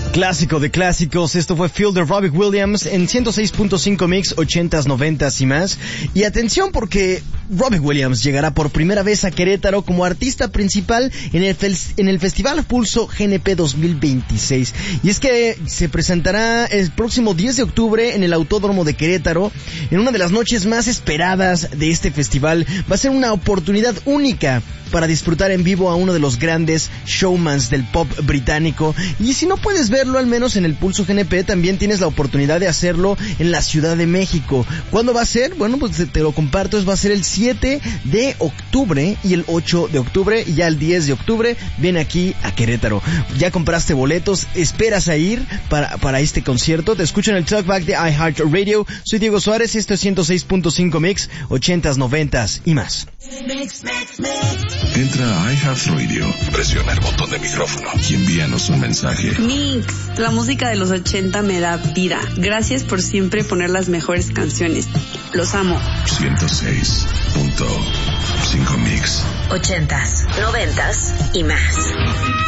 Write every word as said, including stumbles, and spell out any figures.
Clásico de clásicos, esto fue Feel de Robbie Williams en ciento seis punto cinco Mix, ochentas, noventas y más. Y atención porque Robbie Williams llegará por primera vez a Querétaro como artista principal en el, fel- en el Festival Pulso G N P dos mil veintiséis. Y es que se presentará el próximo diez de octubre en el Autódromo de Querétaro, en una de las noches más esperadas de este festival. Va a ser una oportunidad única para disfrutar en vivo a uno de los grandes showmans del pop británico. Y si no puedes verlo al menos en el Pulso G N P, también tienes la oportunidad de hacerlo en la Ciudad de México. ¿Cuándo va a ser? Bueno, pues te lo comparto, va a ser el siete de octubre y el ocho de octubre, y ya el diez de octubre viene aquí a Querétaro. ¿Ya compraste boletos? ¿Esperas a ir para, para este concierto? Te escucho en el Talkback de iHeartRadio. Soy Diego Suárez y esto es ciento seis punto cinco Mix, ochentas, noventas y más. Mix, mix, mix. Entra a iHeartRadio, presiona el botón de micrófono y envíanos un mensaje. Mix, la música de los ochenta me da vida. Gracias por siempre poner las mejores canciones. Los amo. ciento seis punto cinco Mix. Ochentas, noventas y más.